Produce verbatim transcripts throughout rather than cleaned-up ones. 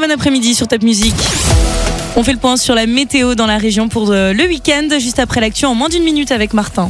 bon après-midi sur Top Music. On fait le point sur la météo dans la région pour le week-end, juste après l'actu en moins d'une minute avec Martin.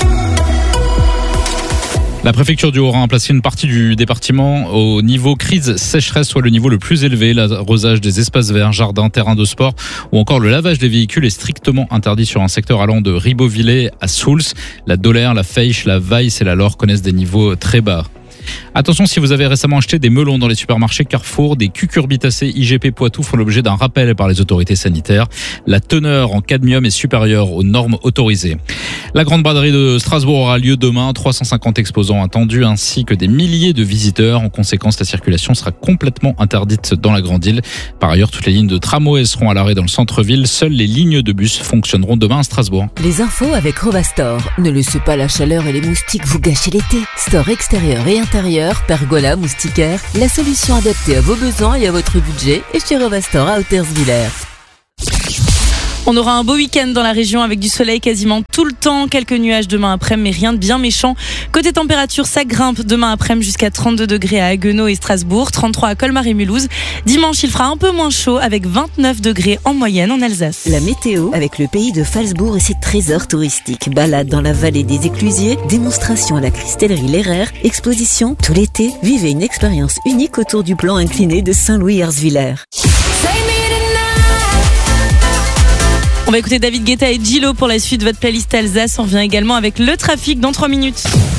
La préfecture du Haut-Rhin a placé une partie du département au niveau crise sécheresse, soit le niveau le plus élevé. L'arrosage des espaces verts, jardins, terrains de sport ou encore le lavage des véhicules est strictement interdit sur un secteur allant de Ribeauvillé à Souls. La Dolère, la Feiche, la Weiss et la Laure connaissent des niveaux très bas. Attention, si vous avez récemment acheté des melons dans les supermarchés Carrefour, des cucurbitacées I G P Poitou font l'objet d'un rappel par les autorités sanitaires. La teneur en cadmium est supérieure aux normes autorisées. La grande braderie de Strasbourg aura lieu demain. trois cent cinquante exposants attendus ainsi que des milliers de visiteurs. En conséquence, la circulation sera complètement interdite dans la grande île. Par ailleurs, toutes les lignes de tramway seront à l'arrêt dans le centre-ville. Seules les lignes de bus fonctionneront demain à Strasbourg. Les infos avec Rovastore. Ne laissez pas la chaleur et les moustiques vous gâcher l'été. Store extérieur et intérieur, pergola, moustiquaire, la solution adaptée à vos besoins et à votre budget est chez Rovastore à Hauterswiller. On aura un beau week-end dans la région avec du soleil quasiment tout le temps. Quelques nuages demain après-midi, mais rien de bien méchant. Côté température, ça grimpe demain après-midi jusqu'à trente-deux degrés à Haguenau et Strasbourg, trente-trois à Colmar et Mulhouse. Dimanche, il fera un peu moins chaud avec vingt-neuf degrés en moyenne en Alsace. La météo avec le pays de Phalsbourg et ses trésors touristiques. Balade dans la vallée des Éclusiers, démonstration à la cristallerie Lehrer, exposition tout l'été. Vivez une expérience unique autour du plan incliné de Saint-Louis-Herzwiller. On va écouter David Guetta et Gillo pour la suite de votre playlist Alsace. On revient également avec le trafic dans trois minutes.